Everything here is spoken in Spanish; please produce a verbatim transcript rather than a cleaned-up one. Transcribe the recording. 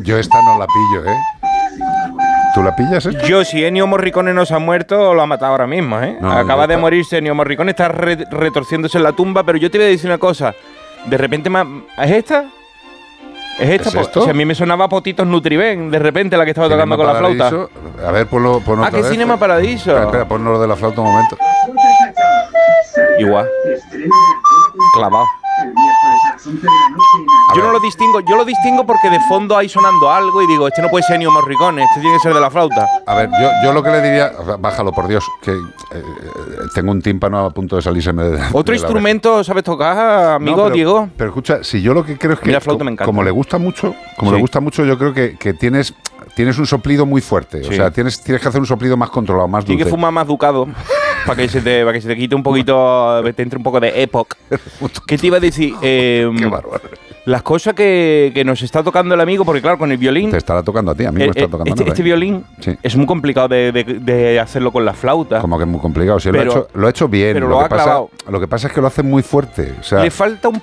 yo esta no la pillo, ¿eh? ¿Tú la pillas esta? Yo, si Ennio Morricone no se ha muerto, lo ha matado ahora mismo, ¿eh? No, Acaba no, de está... morirse Ennio Morricone, está re retorciéndose en la tumba, pero yo te voy a decir una cosa. De repente, ¿es esta? ¿Es esta? ¿Es esto? O sea, a mí me sonaba Potitos Nutriben, de repente, la que estaba tocando con Paradiso. la flauta. A ver, ponlo, ponlo Ah, otra que vez. Cinema Paradiso. Espera, espera, ponlo lo de la flauta un momento. Igual. Clavado. Yo no lo distingo, yo lo distingo porque de fondo hay sonando algo y digo, este no puede ser Ennio Morricone, este tiene que ser de la flauta. A ver, yo, yo lo que le diría, bájalo por Dios, que eh, tengo un tímpano a punto de salirse de ¿Otro de instrumento sabes tocar, amigo no, pero, Diego? Pero escucha, si yo lo que creo es que, la flauta me encanta. como le gusta mucho, como Sí. le gusta mucho, yo creo que, que tienes, tienes un soplido muy fuerte. Sí. O sea, tienes, tienes que hacer un soplido más controlado, más dulce. Tienes que fumar más ducado para que se te, para que se te quite un poquito, te entre un poco de epoch. ¿Qué te iba a decir? Eh, Qué bárbaro. Las cosas que, que nos está tocando el amigo, porque claro, con el violín... Te estará tocando a ti, a mí no eh, me está tocando este, nada. este ¿eh? violín Sí. es muy complicado de, de, de hacerlo con la flauta. Como que es muy complicado. Sí, Pero- lo, ha hecho, lo ha hecho bien. pero lo, lo que ha pasa, clavado. lo que pasa es que lo hace muy fuerte. O sea, Le falta un